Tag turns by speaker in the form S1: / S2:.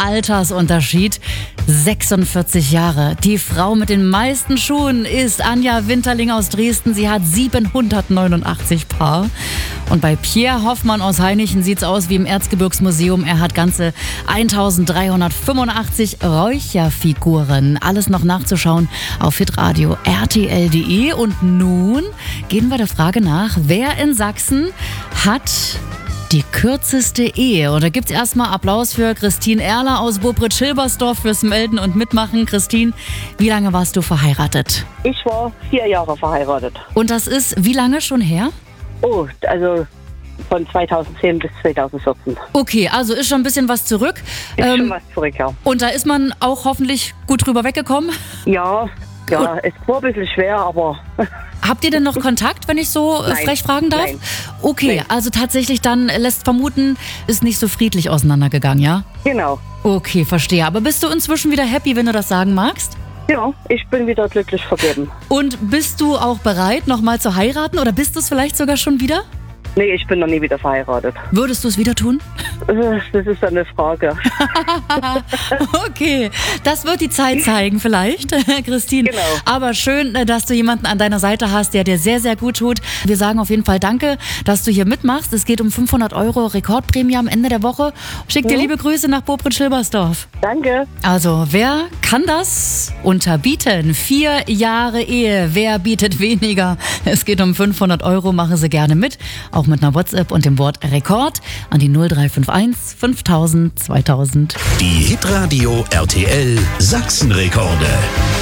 S1: Altersunterschied. 46 Jahre. Die Frau mit den meisten Schuhen ist Anja Winterling aus Dresden. Sie hat 789 Paar. Und bei Pierre Hoffmann aus Hainichen sieht's aus wie im Erzgebirgsmuseum. Er hat ganze 1385 Räucherfiguren. Alles noch nachzuschauen auf hitradio rtl.de. Und nun gehen wir der Frage nach, wer in Sachsen hat die kürzeste Ehe? Und da gibt's erstmal Applaus für Christine Erler aus Bobritz-Schilbersdorf fürs Melden und Mitmachen. Christine, wie lange warst du verheiratet?
S2: Ich war 4 Jahre verheiratet.
S1: Und das ist wie lange schon her?
S2: Oh, also von 2010 bis 2014.
S1: Okay, also ist schon ein bisschen was zurück.
S2: Ist schon was zurück, ja.
S1: Und da ist man auch hoffentlich gut drüber weggekommen?
S2: Ja, es war ein bisschen schwer, aber...
S1: Habt ihr denn noch Kontakt, wenn ich so frech fragen darf?
S2: Nein.
S1: Okay,
S2: Nein.
S1: also tatsächlich dann lässt vermuten, ist nicht so friedlich auseinandergegangen, ja?
S2: Genau.
S1: Okay, verstehe. Aber bist du inzwischen wieder happy, wenn du das sagen magst?
S2: Ja, ich bin wieder glücklich vergeben.
S1: Und bist du auch bereit, nochmal zu heiraten? Oder bist du es vielleicht sogar schon wieder?
S2: Nee, ich bin noch nie wieder verheiratet.
S1: Würdest du es wieder tun?
S2: Das ist eine Frage.
S1: Okay, das wird die Zeit zeigen vielleicht, Christine.
S2: Genau.
S1: Aber schön, dass du jemanden an deiner Seite hast, der dir sehr, sehr gut tut. Wir sagen auf jeden Fall danke, dass du hier mitmachst. Es geht um 500 € Rekordprämie am Ende der Woche. Schick dir liebe Grüße nach Bobritz-Schilbersdorf.
S2: Danke.
S1: Also, wer kann das unterbieten? 4 Jahre Ehe, wer bietet weniger? Es geht um 500 €, machen Sie gerne mit. Auch mit einer WhatsApp und dem Wort Rekord an die 0351 5000 2000.
S3: Die Hitradio RTL Sachsenrekorde.